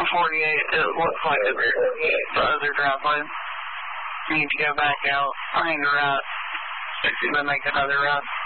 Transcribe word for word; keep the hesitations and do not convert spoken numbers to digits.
forty-eight, it looks like it's the other driveway. You need to go back out, find a route, then make another route.